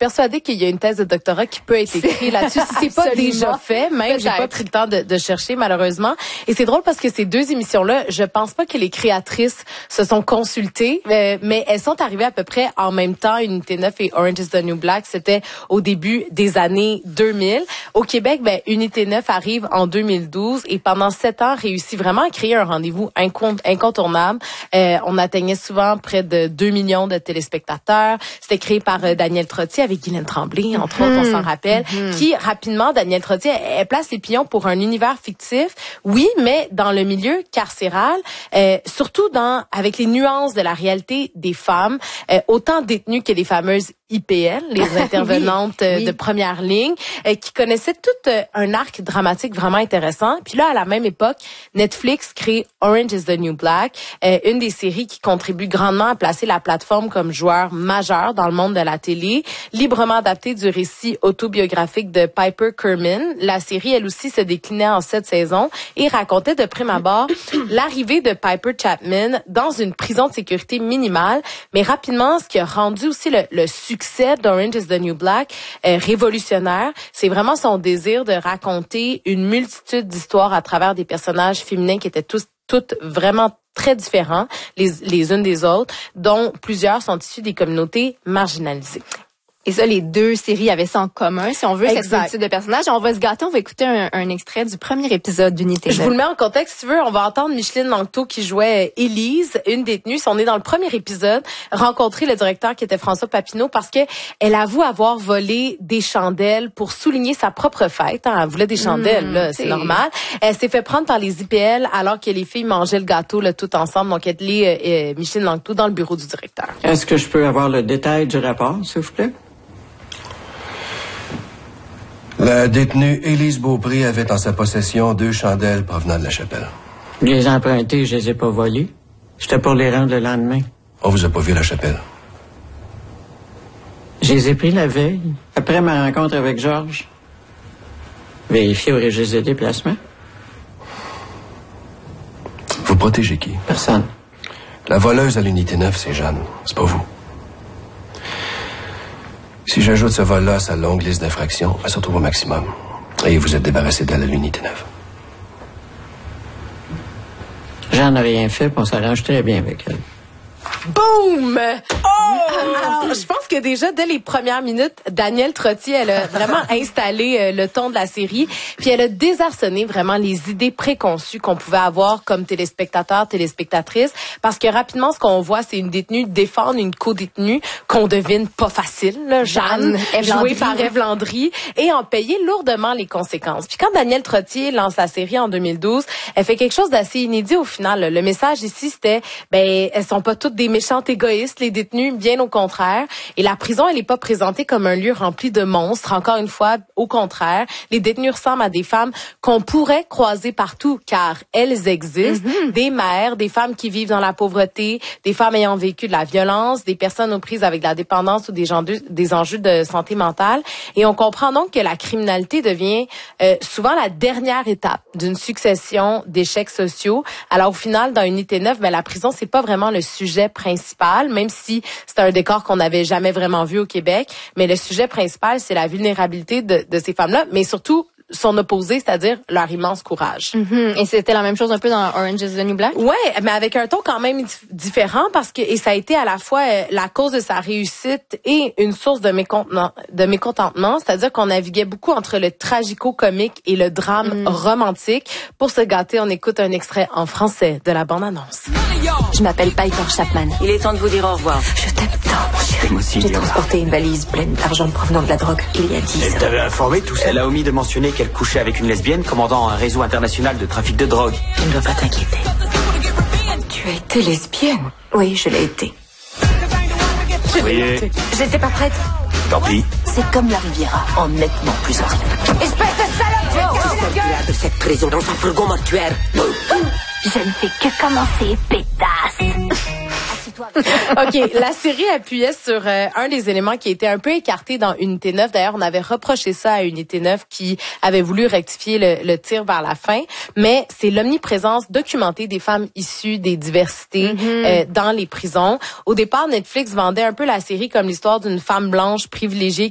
persuadée qu'il y a une thèse de doctorat qui peut être écrite là-dessus. Si c'est pas déjà fait, même, j'ai pas pris le temps de chercher, malheureusement. Et c'est drôle parce que ces deux émissions-là, je pense pas que les créatrices se sont consultées, mais elles sont arrivées à peu près en même temps, Unité 9 et Orange is the New Black. C'était au début des années 2000. Au Québec, Unité 9 arrive en 2012 et pendant 7 ans réussit vraiment à créer un rendez-vous incontournable. On atteignait souvent près de 2 millions de téléspectateurs. C'était créé par Daniel Trottier avec Guylaine Tremblay, entre autres, on s'en rappelle, qui rapidement, Daniel Trottier, elle place les pions pour un univers fictif, oui, mais dans le milieu carcéral, surtout avec les nuances de la réalité des femmes, autant détenues que les fameuses IPL, les intervenantes de première ligne, qui connaissaient tout un arc dramatique vraiment intéressant. Puis là, à la même époque, Netflix crée Orange is the New Black, une des séries qui contribue grandement à placer la plateforme comme joueur majeur dans le monde de la télé, librement adaptée du récit autobiographique de Piper Kerman. La série, elle aussi, se déclinait en 7 saisons et racontait de prime abord l'arrivée de Piper Chapman dans une prison de sécurité minimale, mais rapidement, ce qui a rendu aussi le succès d'Orange is the New Black révolutionnaire, c'est vraiment son désir de raconter une multitude d'histoires à travers des personnages féminins qui étaient toutes vraiment très différents les unes des autres, dont plusieurs sont issus des communautés marginalisées. Et ça, les deux séries avaient ça en commun, si on veut, cette multitude de personnages. On va se gâter, on va écouter un extrait du premier épisode d'Unité 9. Je vous le mets en contexte, si tu veux. On va entendre Micheline Langto qui jouait Élise, une détenue. On est dans le premier épisode, rencontrer le directeur qui était François Papineau parce que elle avoue avoir volé des chandelles pour souligner sa propre fête. Elle voulait des chandelles, là, c'est normal. Elle s'est fait prendre par les IPL alors que les filles mangeaient le gâteau là, tout ensemble. Donc, elle est Micheline Langto dans le bureau du directeur. Est-ce que je peux avoir le détail du rapport, s'il vous plaît? La détenue Élise Beaupré avait en sa possession 2 chandelles provenant de la chapelle. Les empruntés, je les ai pas volés. C'était pour les rendre le lendemain. On vous a pas vu à la chapelle? Je les ai pris la veille, après ma rencontre avec Georges. Vérifier au registre de déplacement. Vous protégez qui? Personne. La voleuse à l'Unité 9, c'est Jeanne. C'est pas vous. Si j'ajoute ce vol-là à sa longue liste d'infractions, elle se retrouve au maximum. Et vous êtes débarrassé d'elle à l'Unité 9. J'en ai rien fait, puis on s'arrange très bien avec elle. Boum! Alors, je pense que déjà, dès les premières minutes, Daniel Trottier, elle a vraiment installé le ton de la série, puis elle a désarçonné vraiment les idées préconçues qu'on pouvait avoir comme téléspectateur, téléspectatrice, parce que rapidement, ce qu'on voit, c'est une détenue défendre une co-détenue qu'on devine pas facile, là, Jeanne, jouée par Ève Landry, et en payer lourdement les conséquences. Puis quand Daniel Trottier lance la série en 2012, elle fait quelque chose d'assez inédit au final. Là. Le message ici, c'était, elles sont pas toutes des méchantes égoïstes, les détenues, bien au contraire. Et la prison, elle est pas présentée comme un lieu rempli de monstres. Encore une fois, au contraire, les détenus ressemblent à des femmes qu'on pourrait croiser partout, car elles existent. Des mères, des femmes qui vivent dans la pauvreté, des femmes ayant vécu de la violence, des personnes aux prises avec de la dépendance ou des enjeux de santé mentale. Et on comprend donc que la criminalité devient souvent la dernière étape d'une succession d'échecs sociaux. Alors au final, dans Unité 9, la prison, c'est pas vraiment le sujet principal, même si c'est un décor qu'on n'avait jamais vraiment vu au Québec. Mais le sujet principal, c'est la vulnérabilité de ces femmes-là, mais surtout son opposé, c'est-à-dire leur immense courage. Et c'était la même chose un peu dans Orange is the New Black? Ouais, mais avec un ton quand même différent parce que et ça a été à la fois la cause de sa réussite et une source de mécontentement, c'est-à-dire qu'on naviguait beaucoup entre le tragico-comique et le drame romantique. Pour se gâter, on écoute un extrait en français de la bande-annonce. Je m'appelle Piper Chapman. Il est temps de vous dire au revoir. Je t'aime tant, mon chéri. Moi aussi, j'ai transporté une valise pleine d'argent provenant de la drogue il y a 10 ans. Elle t'avait informé tout ça? Elle a omis de mentionner qu'elle couchait avec une lesbienne commandant un réseau international de trafic de drogue. Tu ne dois pas t'inquiéter. Tu as été lesbienne? Oui, je l'ai été. Oui. J'étais pas prête. Tant pis. C'est comme la Riviera, en nettement plus ordinaire. Espèce de salope! Sortira de cette prison dans un fourgon mortuaire. Je ne fais que commencer, pétasse. OK, la série appuyait sur un des éléments qui était un peu écarté dans Unité 9. D'ailleurs, on avait reproché ça à Unité 9 qui avait voulu rectifier le tir vers la fin. Mais c'est l'omniprésence documentée des femmes issues des diversités dans les prisons. Au départ, Netflix vendait un peu la série comme l'histoire d'une femme blanche privilégiée